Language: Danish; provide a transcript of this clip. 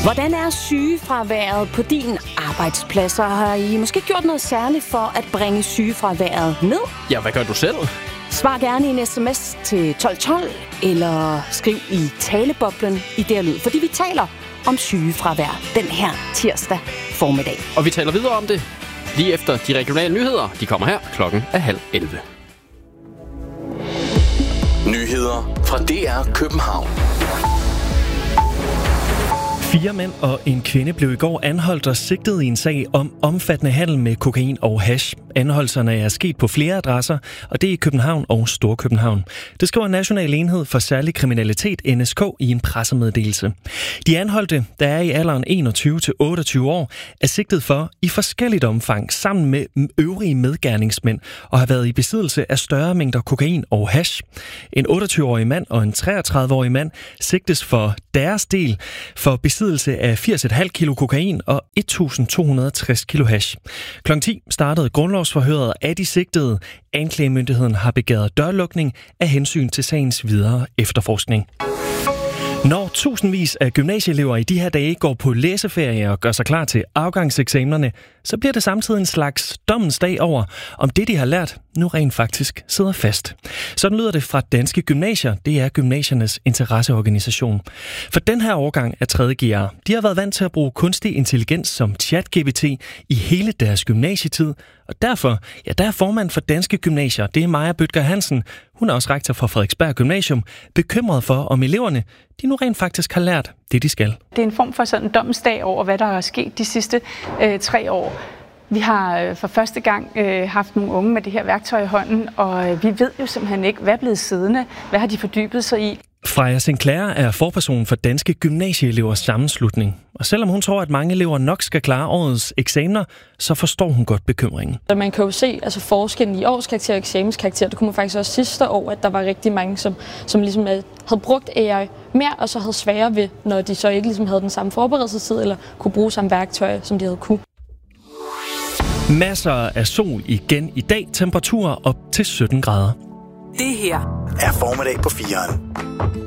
Hvordan er sygefraværet på din arbejdsplads? Og har I måske gjort noget særligt for at bringe sygefraværet ned? Ja, hvad gør du selv? Svar gerne i en sms til 1212, eller skriv i taleboblen i der lyd, fordi vi taler om sygefravær den her tirsdag formiddag. Og vi taler videre om det lige efter de regionale nyheder. De kommer her 10:30. Nyheder fra DR København. 4 mænd og en kvinde blev i går anholdt og sigtet i en sag om omfattende handel med kokain og hash. Anholdelserne er sket på flere adresser, og det er i København og Storkøbenhavn. Det skriver National Enhed for Særlig Kriminalitet, NSK, i en pressemeddelelse. De anholdte, der er i alderen 21 til 28 år, er sigtet for i forskelligt omfang sammen med øvrige medgerningsmænd og har været i besiddelse af større mængder kokain og hash. En 28-årig mand og en 33-årig mand sigtes for deres del for besiddelse af 80,5 kilo kokain og 1.260 kilo hash. Kl. 10 startede grundlovsforhøret af de sigtede. Anklagemyndigheden har begæret dørlukning af hensyn til sagens videre efterforskning. Når tusindvis af gymnasieelever i de her dage går på læseferie og gør sig klar til afgangseksamenerne, så bliver det samtidig en slags dommens dag over, om det, de har lært, nu rent faktisk sidder fast. Sådan lyder det fra Danske Gymnasier. Det er gymnasiernes interesseorganisation. For den her årgang af 3. GR, de har været vant til at bruge kunstig intelligens som ChatGPT i hele deres gymnasietid. Og derfor, ja, der er formand for Danske Gymnasier, det er Maja Bødker Hansen. Hun er også rektor for Frederiksberg Gymnasium, bekymret for, om eleverne, de nu rent faktisk har lært det, de skal. Det er en form for sådan en dommensdag over, hvad der er sket de sidste 3 år. Vi har for første gang haft nogle unge med det her værktøj i hånden, og vi ved jo simpelthen ikke, hvad er blevet siddende, hvad har de fordybet sig i. Freja Sinclair er forperson for Danske Gymnasieelevers sammenslutning. Og selvom hun tror, at mange elever nok skal klare årets eksamener, så forstår hun godt bekymringen. Man kan jo se forskellen i årskarakter og eksamenskarakter. Det kunne man faktisk også sidste år, at der var rigtig mange, som ligesom havde brugt AI mere, og så havde sværere ved, når de så ikke ligesom havde den samme forberedelsestid, eller kunne bruge samme værktøj, som de havde kunne. Masser af sol igen i dag, temperaturer op til 17 grader. Det her er formiddag på 4'eren.